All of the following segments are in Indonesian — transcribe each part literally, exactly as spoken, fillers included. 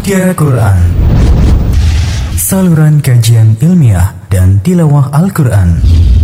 Mutiara Quran, saluran kajian ilmiah dan tilawah Al-Quran.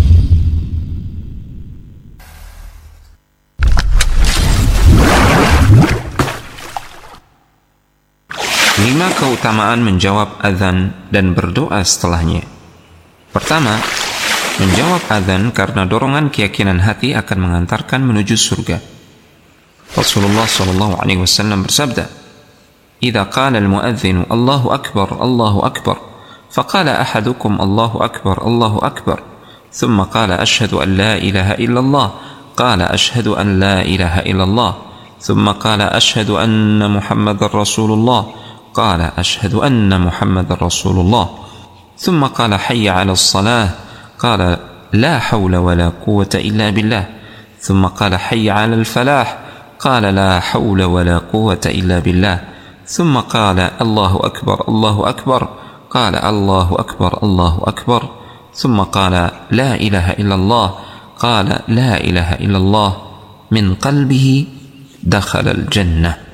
Lima keutamaan menjawab azan dan berdoa setelahnya. Pertama, menjawab azan karena dorongan keyakinan hati akan mengantarkan menuju surga. Rasulullah sallallahu alaihi wasallam bersabda, "Idza qala al-muadzin Allahu akbar, Allahu akbar, faqala ahadukum Allahu akbar, Allahu akbar, thumma qala ashhadu an la ilaha illallah, qala ashhadu an la ilaha illallah, thumma qala ashhadu anna Muhammadar Rasulullah, قال أشهد أن محمد رسول الله ثم قال حي على الصلاة قال لا حول ولا قوة إلا بالله ثم قال حي على الفلاح قال لا حول ولا قوة إلا بالله ثم قال الله أكبر الله أكبر قال الله أكبر الله أكبر ثم قال لا إله إلا الله قال لا إله إلا الله من قلبه دخل الجنة.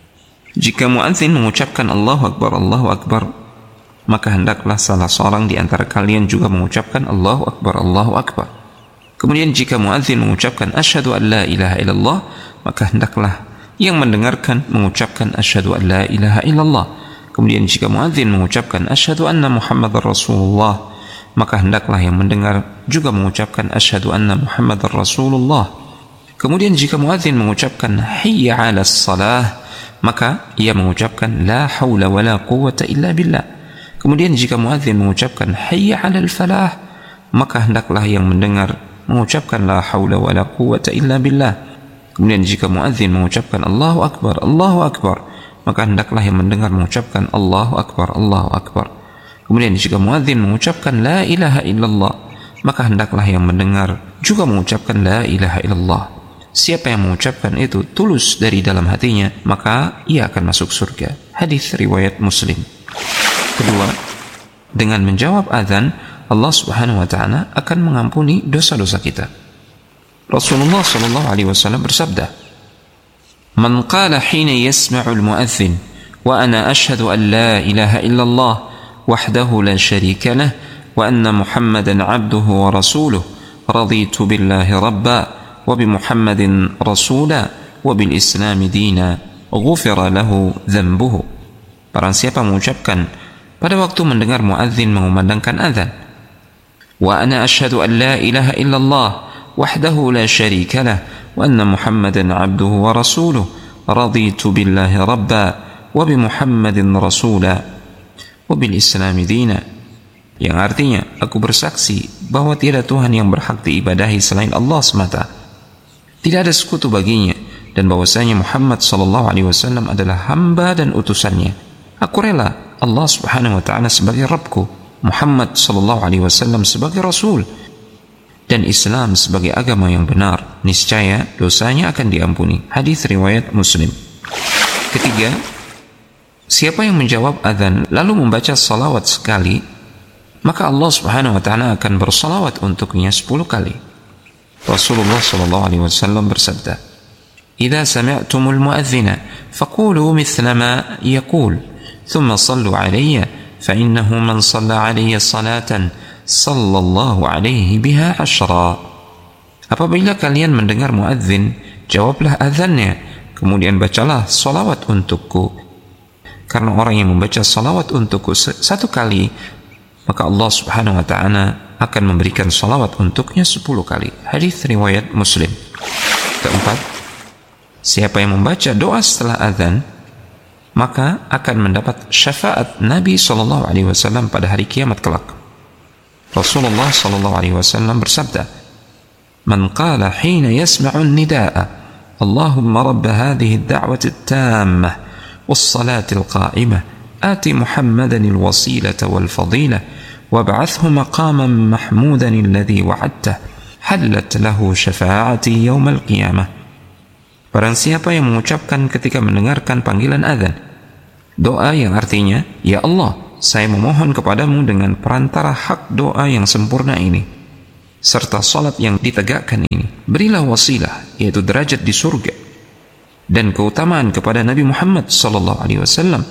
Jika muadzin mengucapkan Allahu Akbar, Allahu Akbar, maka hendaklah salah seorang di antara kalian juga mengucapkan Allahu Akbar, Allahu Akbar. Kemudian jika muadzin mengucapkan asyhadu an la ilaha illallah, maka hendaklah yang mendengarkan mengucapkan asyhadu an la ilaha illallah. Kemudian jika muadzin mengucapkan asyhadu anna Muhammadar Rasulullah, maka hendaklah yang mendengar juga mengucapkan asyhadu anna Muhammadar Rasulullah. Kemudian jika muadzin mengucapkan hayya 'alas salah, maka ia mengucapkan la haula wala quwwata illa billah. Kemudian jika muadzin mengucapkan hayya 'alal falah, maka hendaklah yang mendengar mengucapkan la haula wala quwwata illa billah. Kemudian jika muadzin mengucapkan Allahu akbar, Allahu akbar, maka hendaklah yang mendengar mengucapkan Allahu akbar, Allahu akbar. Kemudian jika muadzin mengucapkan la ilaha illallah, maka hendaklah yang mendengar juga mengucapkan la ilaha illallah. Siapa yang mengucapkan itu tulus dari dalam hatinya, maka ia akan masuk surga. Hadis riwayat Muslim. Kedua, dengan menjawab azan, Allah Subhanahu wa taala akan mengampuni dosa-dosa kita. Rasulullah sallallahu alaihi wasallam bersabda, "Man qala hina yasma'u al-mu'adhdhin wa ana ashhadu an la ilaha illallah wahdahu la sharika lah wa anna Muhammadan 'abduhu wa rasuluhu raditu billahi rabba وبمحمد رسولا وبالإسلام دينا غفر له ذنبه." Barang siapa mengucapkan pada waktu mendengar muadzin mengumandangkan azan, wa ana asyhadu an la ilaha illallah wahdahu la syarika lah wa anna Muhammadan 'abduhu wa rasuluhu raditu billahi rabba wa bi Muhammadin rasula wa bil Islam dina, yang artinya aku bersaksi bahwa tiada Tuhan yang berhak diibadahi selain Allah semata, tidak ada sekutu baginya, dan bahwasanya Muhammad sallallahu alaihi wasallam adalah hamba dan utusannya. Aku rela Allah Subhanahu wa taala sebagai Rabbku, Muhammad sallallahu alaihi wasallam sebagai Rasul, dan Islam sebagai agama yang benar. Niscaya dosanya akan diampuni. Hadis riwayat Muslim. Ketiga, siapa yang menjawab azan lalu membaca salawat sekali, maka Allah Subhanahu wa taala akan bersalawat untuknya sepuluh kali. Rasulullah sallallahu alaihi wasallam bersabda, "Idza sami'tumul mu'adzina faqulu mithla ma yaqul, thumma sallu 'alayya fa innahu man shalla 'alayya salatan sallallahu 'alaihi biha ashra." Apabila kalian mendengar muadzin, jawablah azannya, kemudian bacalah salawat untukku. Karena orang yang membaca salawat untukku satu kali, maka Allah Subhanahu wa taala akan memberikan salawat untuknya sepuluh kali. Hadis riwayat Muslim. Keempat, siapa yang membaca doa setelah azan, maka akan mendapat syafaat Nabi sallallahu alaihi wasallam pada hari kiamat kelak. Rasulullah sallallahu alaihi wasallam bersabda, "Man qala hina yasma'u an-nida'a, Allahumma rabb hadhihi ad-da'wati at-tammah was-salati al-qa'imah, ati Muhammadan al-wasilata wal-fadilah وابعثه مقاما محمودا الذي وعدته حلت له شفاعتي يوم القيامة." Barang siapa yang mengucapkan ketika mendengarkan panggilan azan doa yang artinya, "Ya Allah, saya memohon kepadamu dengan perantara hak doa yang sempurna ini serta salat yang ditegakkan ini, berilah wasilah, yaitu derajat di surga, dan keutamaan kepada Nabi Muhammad sallallahu alaihi wasallam,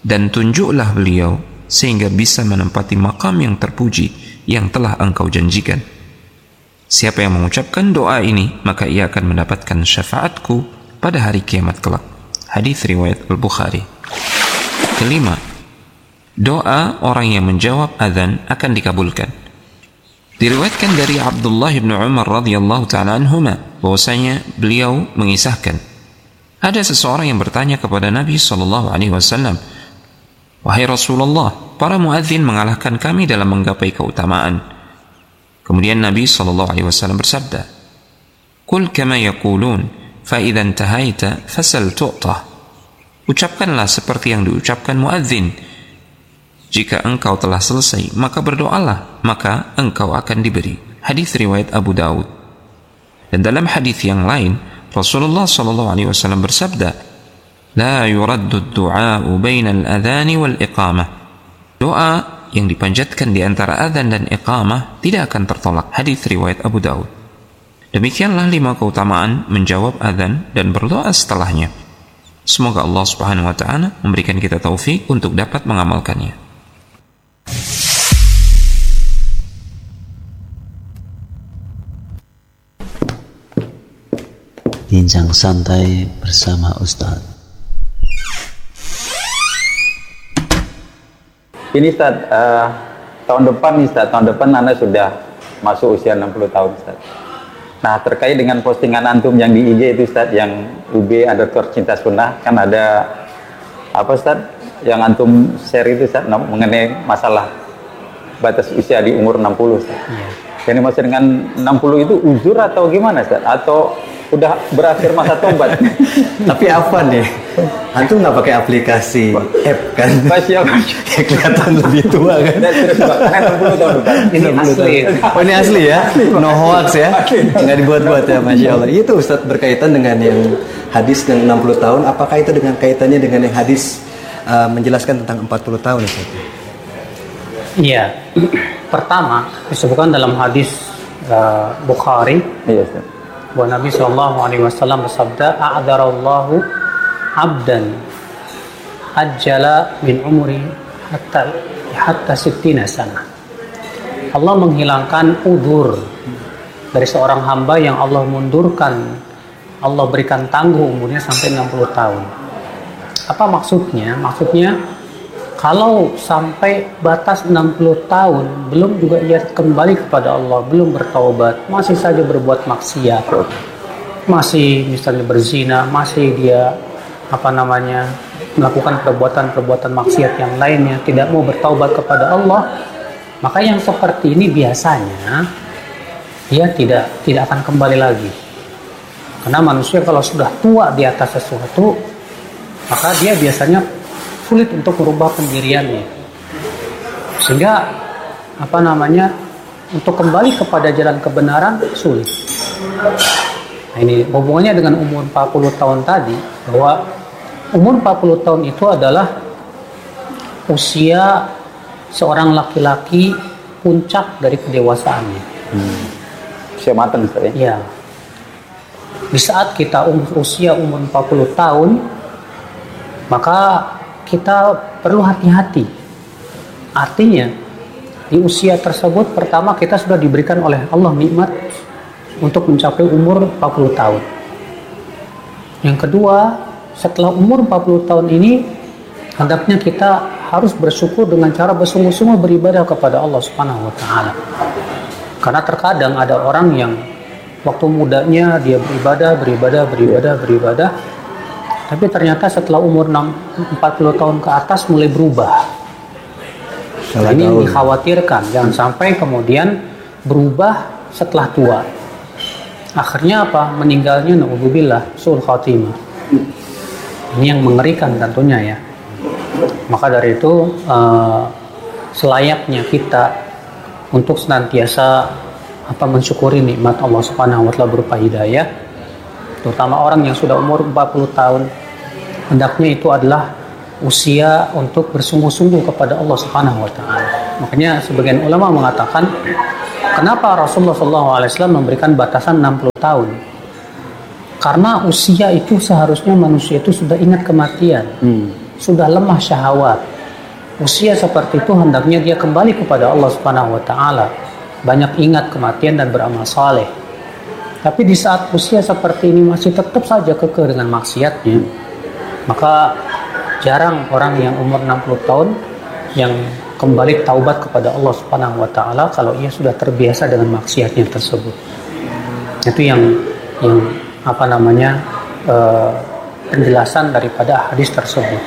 dan tunjuklah beliau sehingga bisa menempati makam yang terpuji yang telah engkau janjikan. Siapa yang mengucapkan doa ini, maka ia akan mendapatkan syafaatku pada hari kiamat kelak. Hadis riwayat Al-Bukhari. Kelima, doa orang yang menjawab azan akan dikabulkan. Diriwayatkan dari Abdullah bin Umar radhiyallahu ta'ala anhuma bahwasanya beliau mengisahkan, ada seseorang yang bertanya kepada Nabi sallallahu alaihi wasallam, "Wahai Rasulullah, para muadzin mengalahkan kami dalam menggapai keutamaan." Kemudian Nabi sallallahu alaihi wasallam bersabda, "Qul kama yaqulun, fa idza intahaita fasal tu'tah." Ucapkanlah seperti yang diucapkan muadzin. Jika engkau telah selesai, maka berdoalah, maka engkau akan diberi. Hadis riwayat Abu Daud. Dan dalam hadis yang lain, Rasulullah sallallahu alaihi wasallam bersabda, "La yuraddu ad-du'a'u bainal adhani wal iqamah." Doa yang dipanjatkan di antara adzan dan iqamah tidak akan tertolak. Hadis riwayat Abu Daud. Demikianlah lima keutamaan menjawab adzan dan berdoa setelahnya. Semoga Allah Subhanahu wa taala memberikan kita taufik untuk dapat mengamalkannya. Bincang santai bersama Ustaz. Ini Ustaz, uh, tahun depan nih Ustaz, tahun depan Anda sudah masuk usia enam puluh tahun Ustaz. Nah, terkait dengan postingan antum yang di I G itu Ustaz, yang U B underscore cinta sunnah, kan ada apa Ustaz, yang antum share itu Ustaz, mengenai masalah batas usia di umur enam puluh Ustaz. Iya. Jadi maksud dengan enam puluh itu uzur atau gimana Ustaz? Atau udah berakhir masa tobat? Tapi apa nih? Antum nggak pakai aplikasi app kan? Masih apa? Ya, kelihatan lebih tua kan? enam puluh tahun depan. Ini asli. Oh ini asli ya? No hoax ya? Nggak dibuat-buat ya, Masya Allah. Itu Ustaz berkaitan dengan yang hadis yang enam puluh tahun. Apakah itu dengan kaitannya dengan yang hadis uh, menjelaskan tentang empat puluh tahun Ustaz? Iya. Pertama disebutkan dalam hadis uh, Bukhari. Iya Ustaz. Bahwa Nabi Shallallahu Alaihi Wasallam bersabda, "A'dzarallahu abdan ajala min umri hatta hatta sittina sana." Allah menghilangkan udzur dari seorang hamba yang Allah mundurkan, Allah berikan tangguh umurnya sampai enam puluh tahun. Apa maksudnya? Maksudnya kalau sampai batas enam puluh tahun belum juga ia kembali kepada Allah, belum bertaubat, masih saja berbuat maksiat, masih misalnya berzina, masih dia apa namanya melakukan perbuatan-perbuatan maksiat yang lainnya, tidak mau bertaubat kepada Allah, maka yang seperti ini biasanya dia tidak tidak akan kembali lagi. Karena manusia kalau sudah tua di atas sesuatu, maka dia biasanya sulit untuk merubah pendiriannya, sehingga apa namanya untuk kembali kepada jalan kebenaran sulit. Nah, ini hubungannya dengan umur empat puluh tahun tadi, bahwa umur empat puluh tahun itu adalah usia seorang laki-laki puncak dari kedewasaannya. Hmm. Usia matang Ustaz ya? Ya. Di saat kita umur usia umur empat puluh tahun, maka kita perlu hati-hati. Artinya di usia tersebut pertama kita sudah diberikan oleh Allah nikmat untuk mencapai umur empat puluh tahun. Yang kedua, setelah umur empat puluh tahun ini hendaknya kita harus bersyukur dengan cara bersungguh-sungguh beribadah kepada Allah Subhanahu wa taala. Karena terkadang ada orang yang waktu mudanya dia beribadah, beribadah, beribadah, beribadah, tapi ternyata setelah umur empat puluh tahun ke atas mulai berubah. Nah, ini yang dikhawatirkan, jangan sampai kemudian berubah setelah tua. Akhirnya apa? Meninggalnya na'udzubillah, su'ul khatimah. Ini yang mengerikan tentunya ya. Maka dari itu uh, selayaknya kita untuk senantiasa apa mensyukuri nikmat Allah Subhanahu wa taala berupa hidayah, terutama orang yang sudah umur empat puluh tahun. Hendaknya itu adalah usia untuk bersungguh-sungguh kepada Allah Subhanahu wa taala. Makanya sebagian ulama mengatakan, kenapa Rasulullah shallallahu alaihi wasallam memberikan batasan enam puluh tahun? Karena usia itu seharusnya manusia itu sudah ingat kematian. Hmm. sudah lemah syahwat. Usia seperti itu hendaknya dia kembali kepada Allah Subhanahu wa taala. Banyak ingat kematian dan beramal saleh. Tapi di saat usia seperti ini masih tetap saja kekeh dengan maksiatnya, maka jarang orang yang umur enam puluh tahun yang kembali taubat kepada Allah Subhanahu wa taala kalau ia sudah terbiasa dengan maksiatnya tersebut. Itu yang yang apa namanya uh, penjelasan daripada hadis tersebut.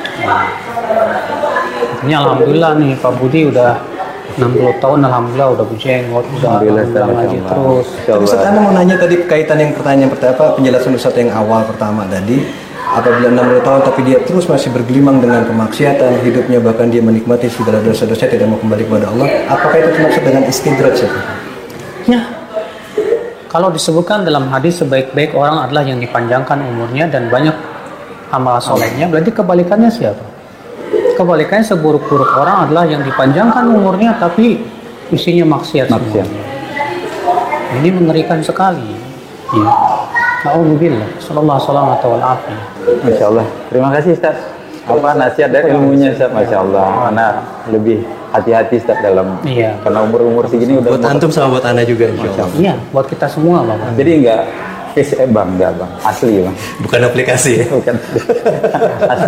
Ini alhamdulillah nih Pak Budi udah enam puluh tahun, alhamdulillah udah berjenggot, udah alhamdulillah ngaji terus. Tapi Ustaz, Anda mau nanya tadi kaitan yang pertanyaan pertama, penjelasan Ustaz yang awal pertama tadi, apabila enam puluh tahun tapi dia terus masih bergelimang dengan kemaksiatan hidupnya, bahkan dia menikmati segala dosa-dosa, tidak mau kembali kepada Allah, apakah itu termasuk dengan istidraj? Ya, kalau disebutkan dalam hadis sebaik-baik orang adalah yang dipanjangkan umurnya dan banyak amal solehnya, berarti kebalikannya siapa? Kebalikannya seburuk-buruk orang adalah yang dipanjangkan umurnya tapi isinya maksiat. Maksiat. Ini mengerikan sekali. Ya. Alhamdulillah. Sallallahu alaihi wasallam. Masya Allah. Terima kasih Ustaz. Apa nasihat dan ilmunya Ustaz? Masya Allah. Mana lebih hati-hati Ustaz dalam. Iya. Karena umur-umur segini udah. Buat antum sama buat Anda juga. Iya. Buat kita semua Bang. Jadi enggak. Face eh, bang, enggak bang. Asli bang. Bukan aplikasi. Ya? Bukan. Asli.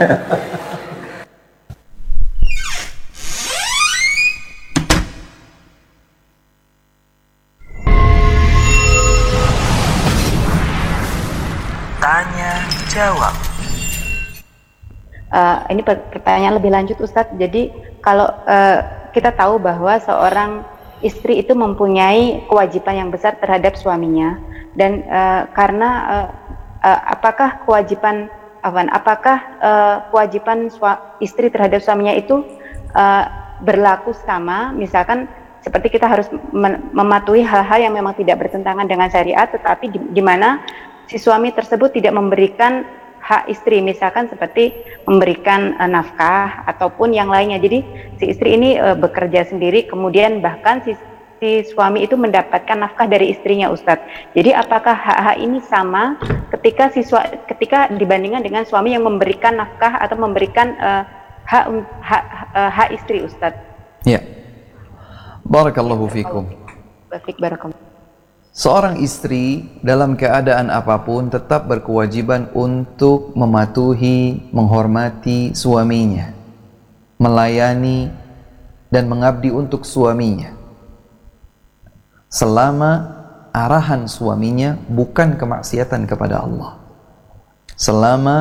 Tanya jawab. Uh, ini pertanyaan lebih lanjut Ustadz. Jadi kalau uh, kita tahu bahwa seorang istri itu mempunyai kewajiban yang besar terhadap suaminya, dan uh, karena uh, uh, apakah kewajiban apa? Apakah uh, kewajiban istri terhadap suaminya itu uh, berlaku sama? Misalkan seperti kita harus mematuhi hal-hal yang memang tidak bertentangan dengan syariat, tetapi di, di mana si suami tersebut tidak memberikan hak istri, misalkan seperti memberikan uh, nafkah ataupun yang lainnya. Jadi si istri ini uh, bekerja sendiri, kemudian bahkan si, si suami itu mendapatkan nafkah dari istrinya, Ustadz. Jadi apakah hak-hak ini sama ketika si ketika dibandingkan dengan suami yang memberikan nafkah atau memberikan uh, hak hak, uh, hak istri, Ustadz? Ya. Barakallahu fikum. Baik, barakallahu. Seorang istri dalam keadaan apapun tetap berkewajiban untuk mematuhi, menghormati suaminya, melayani dan mengabdi untuk suaminya, selama arahan suaminya bukan kemaksiatan kepada Allah, selama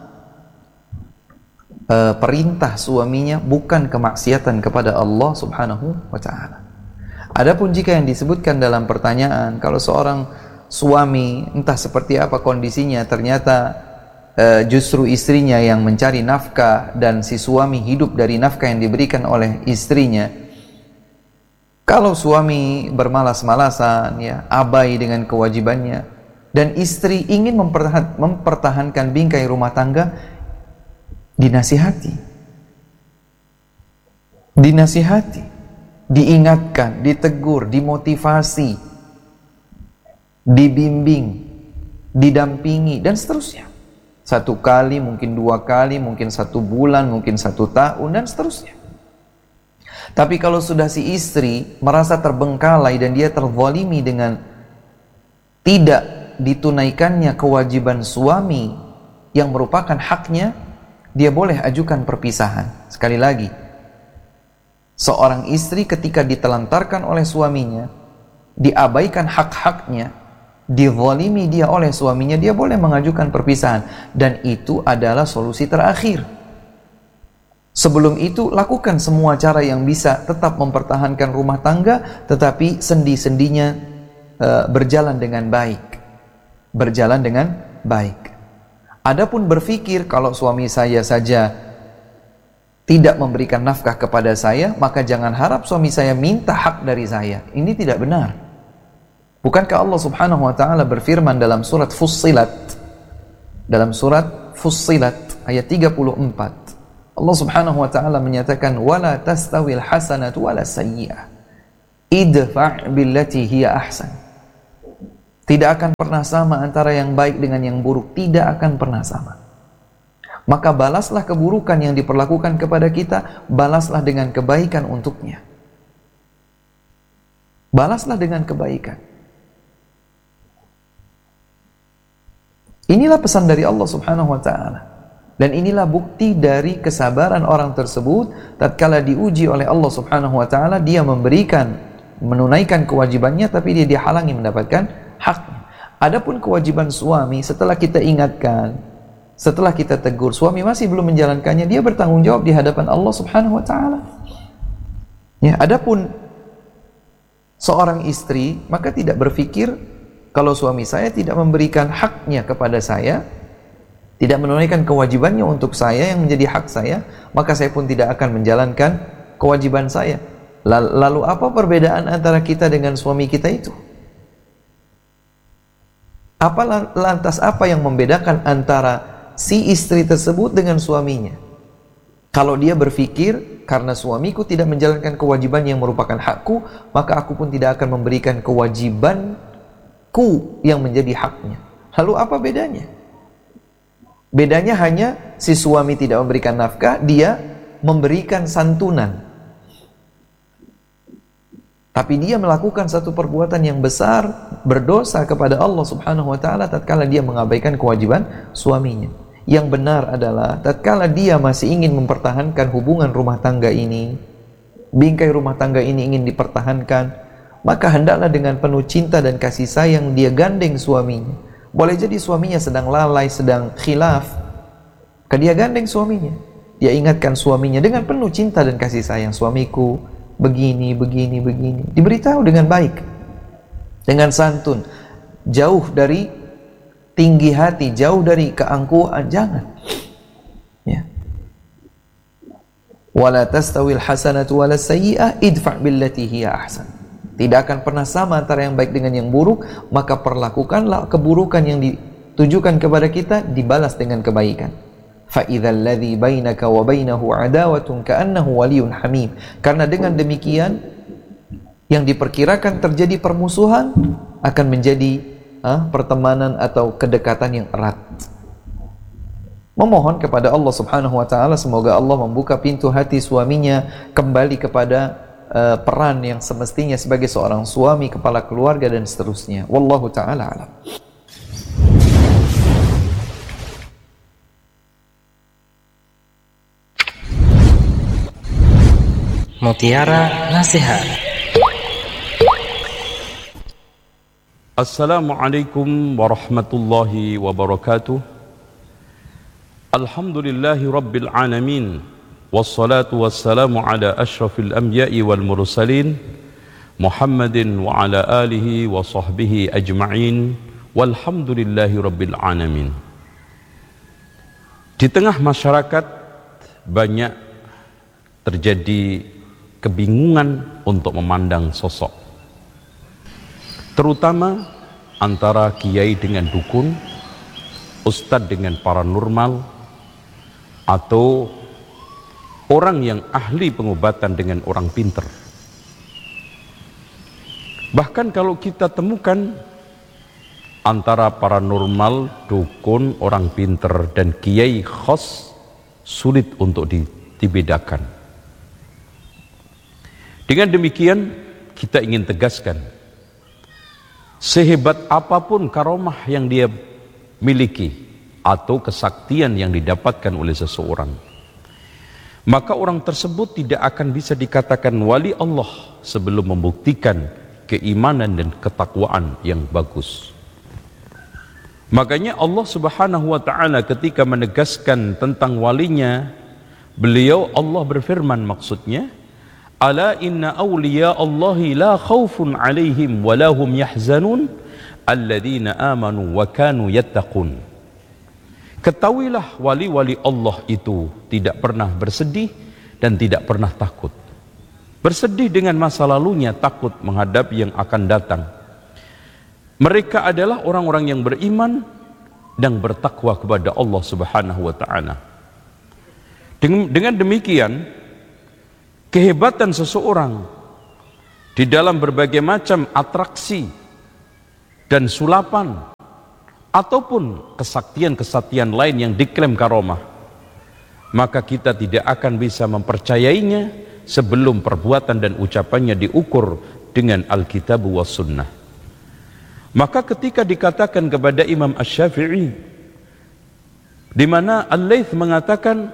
uh, perintah suaminya bukan kemaksiatan kepada Allah Subhanahu wa ta'ala. Adapun jika yang disebutkan dalam pertanyaan, kalau seorang suami entah seperti apa kondisinya, ternyata uh, justru istrinya yang mencari nafkah dan si suami hidup dari nafkah yang diberikan oleh istrinya. Kalau suami bermalas-malasan, ya, abai dengan kewajibannya, dan istri ingin mempertahan, mempertahankan bingkai rumah tangga, dinasihati, dinasihati. Diingatkan, ditegur, dimotivasi, dibimbing, didampingi, dan seterusnya. Satu kali, mungkin dua kali, mungkin satu bulan, mungkin satu tahun, dan seterusnya. Tapi kalau sudah si istri merasa terbengkalai dan dia terzalimi dengan tidak ditunaikannya kewajiban suami yang merupakan haknya, dia boleh ajukan perpisahan. Sekali lagi, seorang istri ketika ditelantarkan oleh suaminya, diabaikan hak-haknya, dizalimi dia oleh suaminya, dia boleh mengajukan perpisahan, dan itu adalah solusi terakhir. Sebelum itu, lakukan semua cara yang bisa tetap mempertahankan rumah tangga, tetapi sendi-sendinya uh, berjalan dengan baik, berjalan dengan baik. Adapun berpikir kalau suami saya saja tidak memberikan nafkah kepada saya, maka jangan harap suami saya minta hak dari saya. Ini tidak benar. Bukankah Allah Subhanahu wa ta'ala berfirman dalam surat Fussilat, dalam surat Fussilat ayat tiga puluh empat, Allah Subhanahu wa ta'ala menyatakan, wala tastawil hasanatu wala sayyi'ah idfa' billati hiya ahsan. Tidak akan pernah sama antara yang baik dengan yang buruk, tidak akan pernah sama. Maka balaslah keburukan yang diperlakukan kepada kita, balaslah dengan kebaikan untuknya. Balaslah dengan kebaikan. Inilah pesan dari Allah Subhanahu wa ta'ala. Dan inilah bukti dari kesabaran orang tersebut tatkala diuji oleh Allah Subhanahu wa ta'ala, dia memberikan, menunaikan kewajibannya tapi dia dihalangi mendapatkan haknya. Adapun kewajiban suami, setelah kita ingatkan, setelah kita tegur, suami masih belum menjalankannya, dia bertanggung jawab di hadapan Allah Subhanahu wa ta'ala. Ya, adapun seorang istri, maka tidak berpikir kalau suami saya tidak memberikan haknya kepada saya, tidak menunaikan kewajibannya untuk saya yang menjadi hak saya, maka saya pun tidak akan menjalankan kewajiban saya. Lalu apa perbedaan antara kita dengan suami kita itu? Apa lantas apa yang membedakan antara si istri tersebut dengan suaminya? Kalau dia berpikir, karena suamiku tidak menjalankan kewajiban yang merupakan hakku, maka aku pun tidak akan memberikan kewajibanku yang menjadi haknya. Lalu apa bedanya? Bedanya hanya si suami tidak memberikan nafkah, dia memberikan santunan. Tapi dia melakukan satu perbuatan yang besar, berdosa kepada Allah Subhanahu wa ta'ala tatkala dia mengabaikan kewajiban suaminya. Yang benar adalah tatkala dia masih ingin mempertahankan hubungan rumah tangga ini, bingkai rumah tangga ini ingin dipertahankan, maka hendaklah dengan penuh cinta dan kasih sayang dia gandeng suaminya. Boleh jadi suaminya sedang lalai, sedang khilaf, maka dia gandeng suaminya. Dia ingatkan suaminya dengan penuh cinta dan kasih sayang, suamiku begini, begini, begini. Diberitahu dengan baik, dengan santun, jauh dari tinggi hati, jauh dari keangkuhan, jangan. Ya. Wala tastawil hasanatu wala sayyi'ah idfa' billati hiya ahsan. Tidak akan pernah sama antara yang baik dengan yang buruk, maka perlakukanlah keburukan yang ditujukan kepada kita dibalas dengan kebaikan. Fa idzal ladzi bainaka wa bainahu adawatun ka'annahu waliyyun hamim. Karena dengan demikian yang diperkirakan terjadi permusuhan akan menjadi ah, pertemanan atau kedekatan yang erat. Memohon kepada Allah Subhanahu wa ta'ala semoga Allah membuka pintu hati suaminya kembali kepada Uh, peran yang semestinya sebagai seorang suami, kepala keluarga dan seterusnya. Wallahu ta'ala alam. Mutiara Nasihat. Assalamualaikum warahmatullahi wabarakatuh. Alhamdulillahi rabbil alamin. Wassalatu wassalamu ala ashrafil anbiya'i wal mursalin Muhammadin wa ala alihi wa sahbihi ajma'in walhamdulillahi rabbil alamin. Di tengah masyarakat banyak terjadi kebingungan untuk memandang sosok, terutama antara kiai dengan dukun, ustadz dengan paranormal, atau orang yang ahli pengobatan dengan orang pinter. Bahkan kalau kita temukan antara paranormal, dukun, orang pinter, dan kiai khos, sulit untuk dibedakan. Dengan demikian, kita ingin tegaskan, sehebat apapun karomah yang dia miliki, atau kesaktian yang didapatkan oleh seseorang, maka orang tersebut tidak akan bisa dikatakan wali Allah sebelum membuktikan keimanan dan ketakwaan yang bagus. Makanya Allah Subhanahu wa ta'ala ketika menegaskan tentang walinya, beliau Allah berfirman maksudnya, ala inna awliya Allahi la khawfun alaihim wa lahum yahzanun alladhina amanu wa kanu yattaqun. Ketahuilah wali-wali Allah itu tidak pernah bersedih dan tidak pernah takut. Bersedih dengan masa lalunya, takut menghadapi yang akan datang. Mereka adalah orang-orang yang beriman dan bertakwa kepada Allah Subhanahu wa ta'ala. Dengan demikian, kehebatan seseorang di dalam berbagai macam atraksi dan sulapan ataupun kesaktian-kesaktian lain yang diklaim karomah, maka kita tidak akan bisa mempercayainya sebelum perbuatan dan ucapannya diukur dengan Alkitab was Sunnah. Maka ketika dikatakan kepada Imam Asy-Syafi'i, di mana Al-Laits mengatakan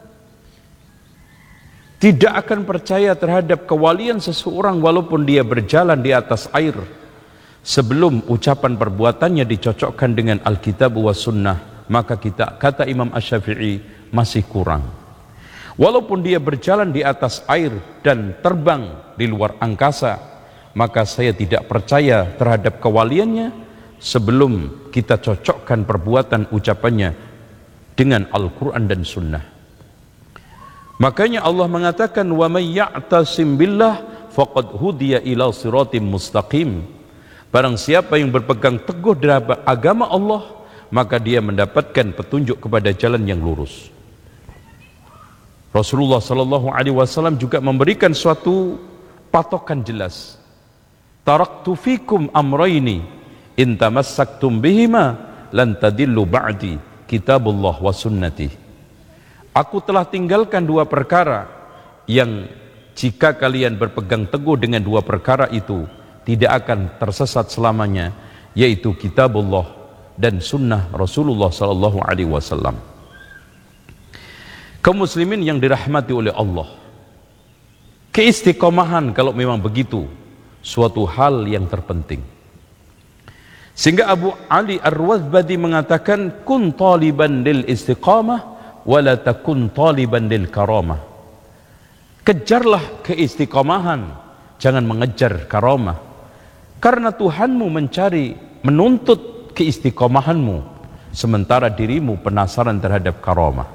tidak akan percaya terhadap kewalian seseorang walaupun dia berjalan di atas air sebelum ucapan perbuatannya dicocokkan dengan Alkitab was Sunnah, maka kita, kata Imam Asy-Syafi'i, masih kurang. Walaupun dia berjalan di atas air dan terbang di luar angkasa, maka saya tidak percaya terhadap kewaliannya sebelum kita cocokkan perbuatan ucapannya dengan Al-Quran dan Sunnah. Makanya Allah mengatakan, wa may ya'tasim billah faqad hudiya ila siratim mustaqim. Barang siapa yang berpegang teguh terhadap agama Allah, maka dia mendapatkan petunjuk kepada jalan yang lurus. Rasulullah sallallahu alaihi wasallam juga memberikan suatu patokan jelas. Taraktu fikum amrayni in tamassaktum bihima lan tadillu ba'di kitabullah wa sunnati. Aku telah tinggalkan dua perkara yang jika kalian berpegang teguh dengan dua perkara itu tidak akan tersesat selamanya, yaitu kitabullah dan sunnah Rasulullah sallallahu alaihi wasallam. Kaum muslimin yang dirahmati oleh Allah, keistiqomahan kalau memang begitu suatu hal yang terpenting. Sehingga Abu Ali Ar-Rawazbadi mengatakan, kun taliban lil istiqamah wala takun taliban lil karamah. Kejarlah keistiqomahan, jangan mengejar karamah. Karena Tuhanmu mencari, menuntut keistiqomahanmu, sementara dirimu penasaran terhadap karamah.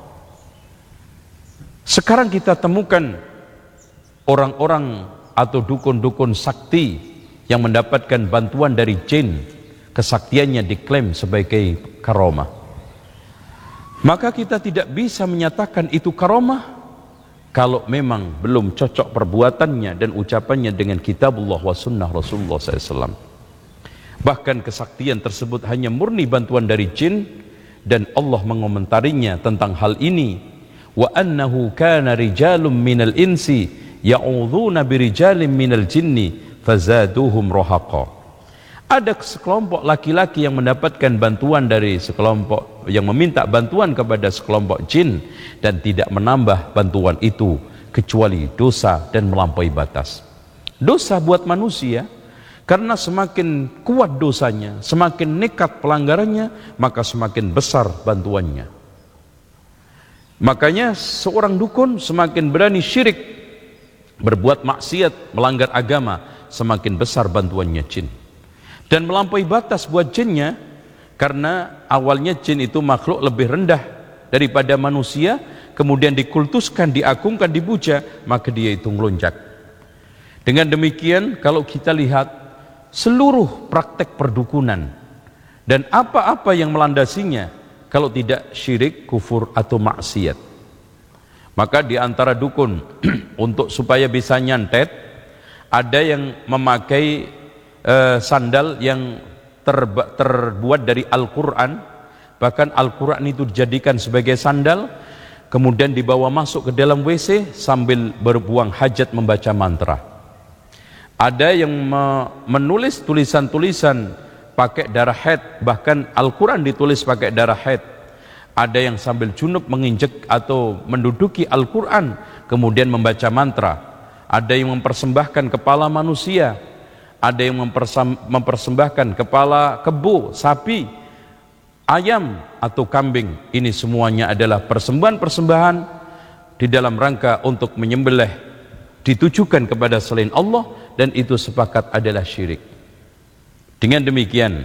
Sekarang kita temukan orang-orang atau dukun-dukun sakti yang mendapatkan bantuan dari jin, kesaktiannya diklaim sebagai karamah. Maka kita tidak bisa menyatakan itu karamah kalau memang belum cocok perbuatannya dan ucapannya dengan kitabullah wa sunnah Rasulullah sallallahu alaihi wasallam. Bahkan kesaktian tersebut hanya murni bantuan dari jin, dan Allah mengomentarinya tentang hal ini. Wa annahu kana rijalun minal insi ya'udzuuna birijalin minal jinni fazaduhum rahaqa. Ada sekelompok laki-laki yang mendapatkan bantuan dari sekelompok, yang meminta bantuan kepada sekelompok jin, dan tidak menambah bantuan itu kecuali dosa dan melampaui batas. Dosa buat manusia, karena semakin kuat dosanya, semakin nekat pelanggarannya, maka semakin besar bantuannya. Makanya seorang dukun semakin berani syirik, berbuat maksiat, melanggar agama, semakin besar bantuannya jin. Dan melampaui batas buat jinnya, karena awalnya jin itu makhluk lebih rendah daripada manusia, kemudian dikultuskan, diagungkan, dipuja, maka dia itu melonjak. Dengan demikian, kalau kita lihat seluruh praktek perdukunan dan apa-apa yang melandasinya, kalau tidak syirik, kufur atau maksiat, maka di antara dukun untuk supaya bisa nyantet, ada yang memakai uh, sandal yang terba, terbuat dari Al-Quran. Bahkan Al-Quran itu dijadikan sebagai sandal, kemudian dibawa masuk ke dalam W C sambil berbuang hajat membaca mantra. Ada yang me menulis tulisan-tulisan pakai darah haid, bahkan Al-Quran ditulis pakai darah haid. Ada yang sambil junub menginjek atau menduduki Al-Quran kemudian membaca mantra. Ada yang mempersembahkan kepala manusia, ada yang mempersembahkan kepala kebo, sapi, ayam atau kambing. Ini semuanya adalah persembahan-persembahan di dalam rangka untuk menyembelih, ditujukan kepada selain Allah, dan itu sepakat adalah syirik. Dengan demikian,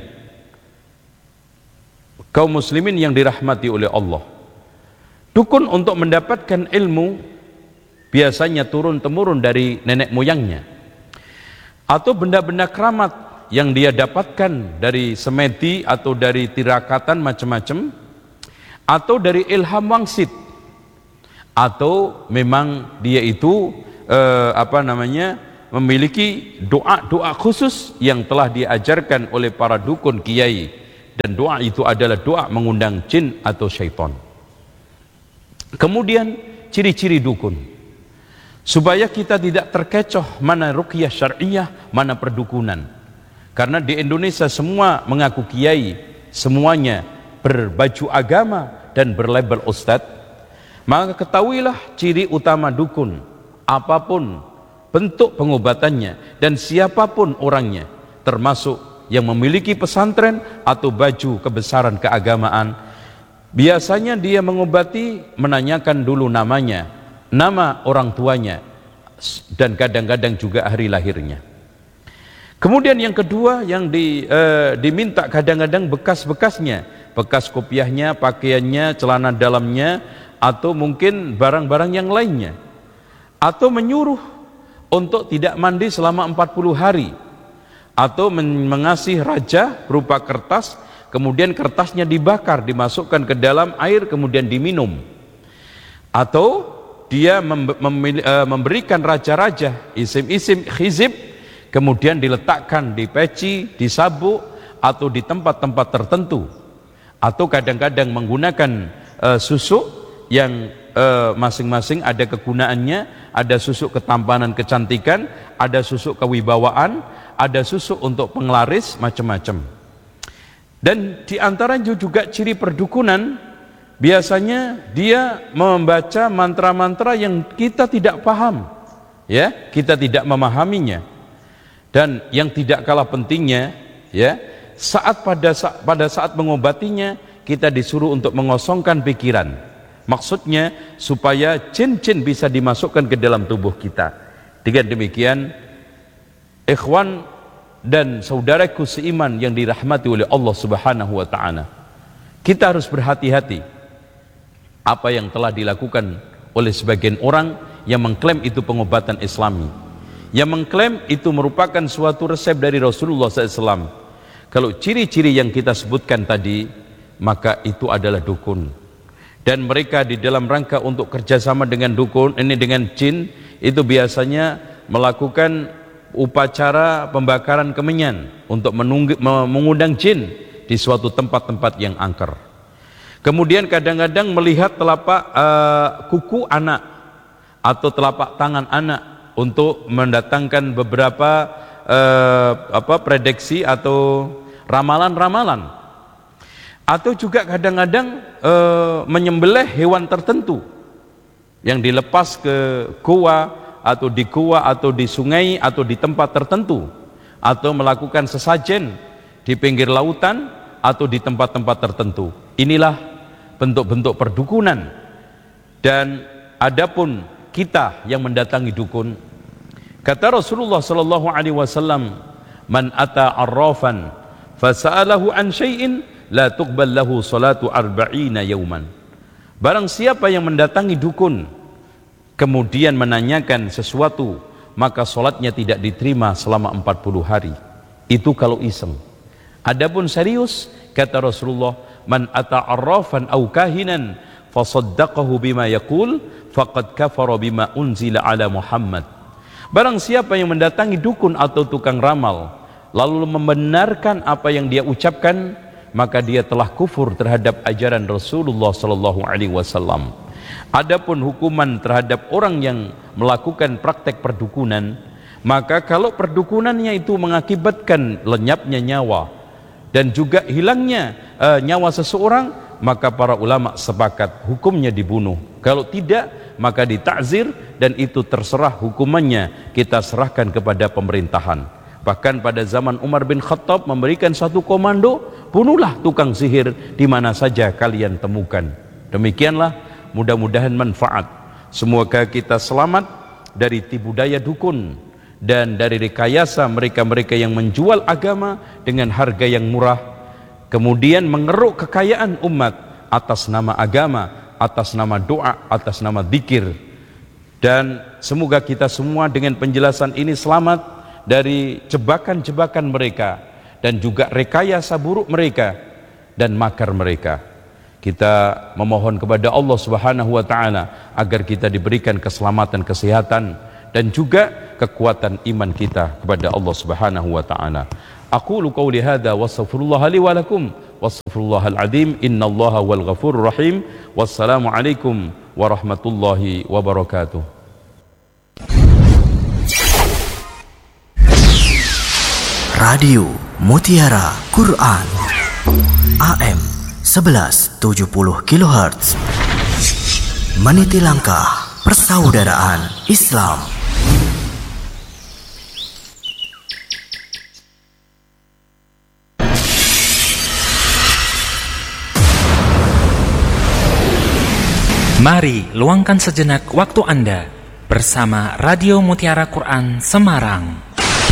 kaum muslimin yang dirahmati oleh Allah, dukun untuk mendapatkan ilmu biasanya turun-temurun dari nenek moyangnya, atau benda-benda keramat yang dia dapatkan dari semedi atau dari tirakatan macam-macam, atau dari ilham wangsit, atau memang dia itu eh, apa namanya memiliki doa-doa khusus yang telah diajarkan oleh para dukun kiai, dan doa itu adalah doa mengundang jin atau syaitan. Kemudian ciri-ciri dukun, supaya kita tidak terkecoh mana ruqyah syar'iyah, mana perdukunan. Karena di Indonesia semua mengaku kiai, semuanya berbaju agama dan berlabel ustadz. Maka ketahuilah ciri utama dukun, apapun bentuk pengobatannya dan siapapun orangnya, termasuk yang memiliki pesantren atau baju kebesaran keagamaan, biasanya dia mengobati menanyakan dulu namanya, nama orang tuanya, dan kadang-kadang juga hari lahirnya. Kemudian yang kedua yang di, eh, diminta kadang-kadang bekas-bekasnya, bekas kopiahnya, pakaiannya, celana dalamnya, atau mungkin barang-barang yang lainnya, atau menyuruh untuk tidak mandi selama empat puluh hari, atau mengasih raja berupa kertas, kemudian kertasnya dibakar, dimasukkan ke dalam air, kemudian diminum. Atau dia mem mem memberikan raja-raja isim-isim khizib, kemudian diletakkan di peci, di sabuk, atau di tempat-tempat tertentu. Atau kadang-kadang menggunakan uh, susuk yang masing-masing uh, ada kegunaannya, ada susuk ketampanan kecantikan, ada susuk kewibawaan, ada susuk untuk penglaris, macam-macam. Dan diantaranya juga ciri perdukunan, biasanya dia membaca mantra-mantra yang kita tidak paham, ya, kita tidak memahaminya. Dan yang tidak kalah pentingnya, ya, saat pada saat, pada saat mengobatinya kita disuruh untuk mengosongkan pikiran. Maksudnya supaya jin-jin bisa dimasukkan ke dalam tubuh kita. Dengan demikian, ikhwan dan saudaraku seiman yang dirahmati oleh Allah Subhanahu wa taala, kita harus berhati-hati apa yang telah dilakukan oleh sebagian orang yang mengklaim itu pengobatan Islami, yang mengklaim itu merupakan suatu resep dari Rasulullah shallallahu alaihi wasallam. Kalau ciri-ciri yang kita sebutkan tadi, maka itu adalah dukun. Dan mereka di dalam rangka untuk kerjasama dengan dukun, ini dengan jin, itu biasanya melakukan upacara pembakaran kemenyan untuk menunggu, mengundang jin di suatu tempat-tempat yang angker. Kemudian kadang-kadang melihat telapak uh, kuku anak atau telapak tangan anak untuk mendatangkan beberapa uh, apa prediksi atau ramalan-ramalan, atau juga kadang-kadang e, menyembelih hewan tertentu yang dilepas ke goa atau di goa atau di sungai atau di tempat tertentu, atau melakukan sesajen di pinggir lautan atau di tempat-tempat tertentu. Inilah bentuk-bentuk perdukunan. Dan adapun kita yang mendatangi dukun, kata Rasulullah sallallahu alaihi wasallam, man ata arrafan fasa'alahu an syai'in la tuqbal lahu salatu arba'ina yauman. Barang siapa yang mendatangi dukun kemudian menanyakan sesuatu, maka salatnya tidak diterima selama empat puluh hari. Itu kalau iseng. Adapun serius, kata Rasulullah, man ata arrafan aw kahinan fasaddaqahu bima yaqul faqad kafara bima unzila ala Muhammad. Barang siapa yang mendatangi dukun atau tukang ramal lalu membenarkan apa yang dia ucapkan, maka dia telah kufur terhadap ajaran Rasulullah sallallahu alaihi wasallam. Adapun hukuman terhadap orang yang melakukan praktek perdukunan, maka kalau perdukunannya itu mengakibatkan lenyapnya nyawa dan juga hilangnya uh, nyawa seseorang, maka para ulama sepakat hukumnya dibunuh. Kalau tidak, maka ditakzir, dan itu terserah hukumannya, kita serahkan kepada pemerintahan. Bahkan pada zaman Umar bin Khattab memberikan satu komando, bunuhlah tukang sihir di mana saja kalian temukan. Demikianlah, mudah-mudahan manfaat. Semoga kita selamat dari tipu daya dukun dan dari rekayasa mereka-mereka yang menjual agama dengan harga yang murah, kemudian mengeruk kekayaan umat atas nama agama, atas nama doa, atas nama zikir. Dan semoga kita semua dengan penjelasan ini selamat dari jebakan-jebakan mereka dan juga rekayasa buruk mereka dan makar mereka. Kita memohon kepada Allah Subhanahu wa taala agar kita diberikan keselamatan, kesehatan dan juga kekuatan iman kita kepada Allah Subhanahu wa taala. Aqulu qawli hadza wa astaghfirullah li wa lakum wastaghfirullahal azim innallaha wal ghafurur rahim. Wassalamu alaikum warahmatullahi wabarakatuh. Radio Mutiara Quran A M sebelas tujuh puluh kilohertz, meniti langkah persaudaraan Islam. Mari luangkan sejenak waktu Anda bersama Radio Mutiara Quran Semarang.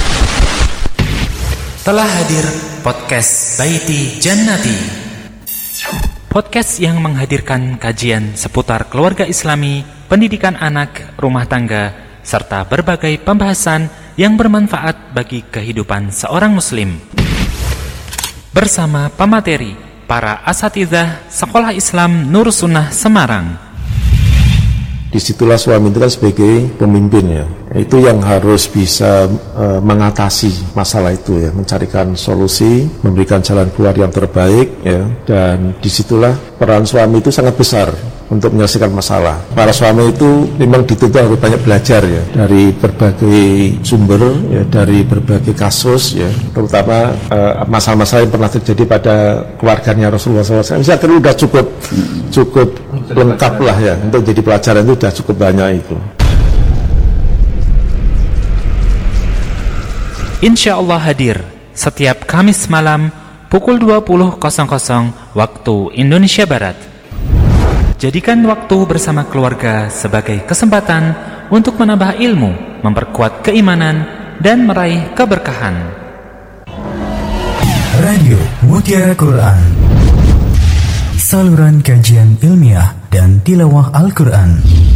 Telah hadir podcast Baiti Jannati, podcast yang menghadirkan kajian seputar keluarga Islami, pendidikan anak, rumah tangga, serta berbagai pembahasan yang bermanfaat bagi kehidupan seorang muslim. Bersama pemateri, para asatidzah Sekolah Islam Nur Sunnah Semarang. Disitulah suami itu kan sebagai pemimpin ya, itu yang harus bisa e, mengatasi masalah itu ya, mencarikan solusi, memberikan jalan keluar yang terbaik ya, dan disitulah peran suami itu sangat besar untuk menyelesaikan masalah. Para suami itu memang dituntut harus banyak belajar ya, dari berbagai sumber ya, dari berbagai kasus ya, terutama e, masalah-masalah yang pernah terjadi pada keluarganya Rasulullah shallallahu alaihi wasallam. Saya kira sudah cukup cukup lengkap lah ya, untuk jadi pelajaran itu sudah cukup banyak itu. Insya Allah hadir setiap Kamis malam pukul dua puluh waktu Indonesia Barat. Jadikan waktu bersama keluarga sebagai kesempatan untuk menambah ilmu, memperkuat keimanan, dan meraih keberkahan. Radio Mutiara Quran, saluran kajian ilmiah dan tilawah Al-Quran